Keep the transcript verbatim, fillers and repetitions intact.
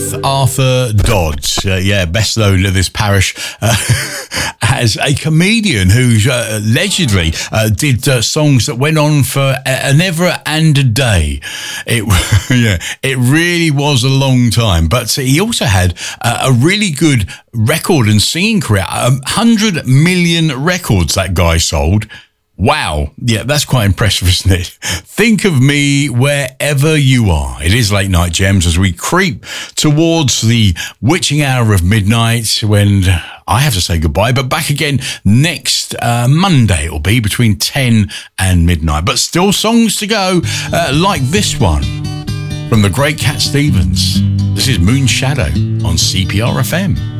Gareth Arthur Dodds, uh, yeah, best known to this parish uh, as a comedian who uh, allegedly uh, did uh, songs that went on for an ever and a day. It, yeah, it really was a long time. But he also had uh, a really good record and singing career. one hundred million records that guy sold. Wow. Yeah, that's quite impressive, isn't it? Think of me wherever you are. It is Late Night Gems as we creep towards the witching hour of midnight when I have to say goodbye, but back again next uh, Monday. It'll be between ten and midnight, but still songs to go, uh, like this one from the great Cat Stevens. This is Moon Shadow on C P R F M.